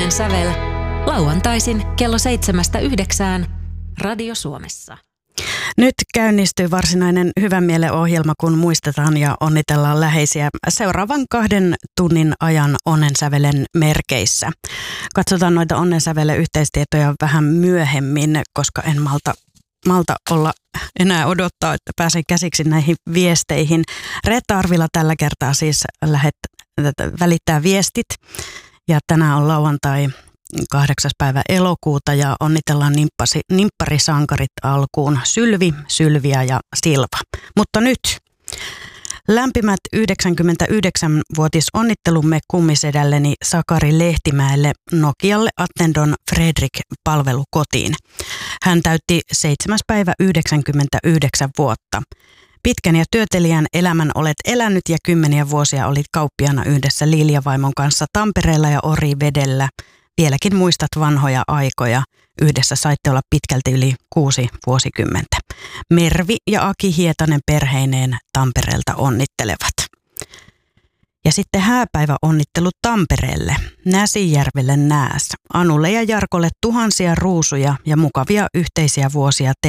Onnen sävel lauantaisin kello 7-9 Radio Suomessa. Nyt käynnistyy varsinainen hyvän mielen ohjelma, kun muistetaan ja onnitellaan läheisiä seuraavan 2 tunnin ajan onnensävelen merkeissä. Katsotaan noita onnensävelen yhteistietoja vähän myöhemmin, koska en malta olla enää odottaa, että pääsen käsiksi näihin viesteihin. Reetta Arvila tällä kertaa siis välittää viestit ja tänään on lauantai 8. päivä elokuuta ja onnitellaan nimpparisankarit alkuun Sylvi, Sylviä ja Silva. Mutta nyt lämpimät 99-vuotisonnittelumme kummisedälleni Sakari Lehtimäelle Nokialle Attendon Fredrik palvelukotiin. Hän täytti 7. päivä 99 vuotta. Pitkän ja työtelijän elämän olet elänyt ja 10 vuosia olit kauppiana yhdessä Lilja-vaimon kanssa Tampereella ja Orivedellä. Vieläkin muistat vanhoja aikoja. Yhdessä saitte olla pitkälti yli 6 vuosikymmentä. Mervi ja Aki Hietanen perheineen Tampereelta onnittelevat. Ja sitten hääpäivä onnittelut Tampereelle, Näsijärvelle Nääs, Anulle ja Jarkolle tuhansia ruusuja ja mukavia yhteisiä vuosia